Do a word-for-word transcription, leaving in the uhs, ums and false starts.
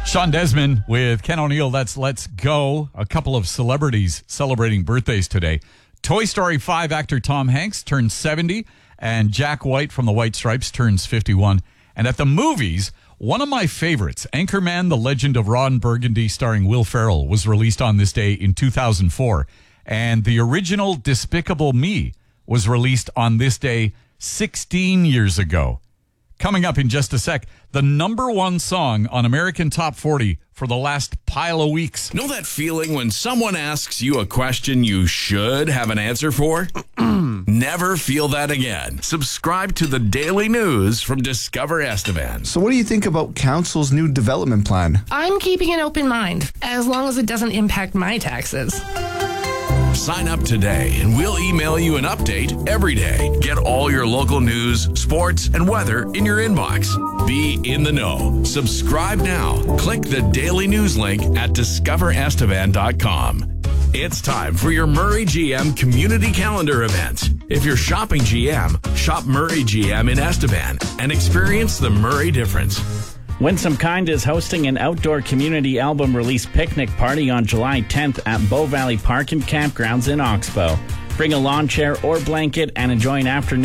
Sean Desmond with Ken O'Neill. That's Let's Go. A couple of celebrities celebrating birthdays today. Toy Story five actor Tom Hanks turns seventy, and Jack White from the White Stripes turns fifty-one. And at the movies, one of my favorites, Anchorman, The Legend of Ron Burgundy, starring Will Ferrell, was released on this day in two thousand four. And the original Despicable Me was released on this day sixteen years ago. Coming up in just a sec, the number one song on American Top forty for the last pile of weeks. Know that feeling when someone asks you a question you should have an answer for? Never feel that again. Subscribe to the Daily News from Discover Estevan. So what do you think about Council's new development plan? I'm keeping an open mind, as long as it doesn't impact my taxes. Sign up today and we'll email you an update every day. Get all your local news, sports, and weather in your inbox. Be in the know. Subscribe now. Click the Daily News link at discover estevan dot com. It's time for your Murray G M community calendar events. If you're shopping G M, shop Murray G M in Estevan and experience the Murray difference. Winsome Kind is hosting an outdoor community album release picnic party on July tenth at Bow Valley Park and Campgrounds in Oxbow. Bring a lawn chair or blanket and enjoy an afternoon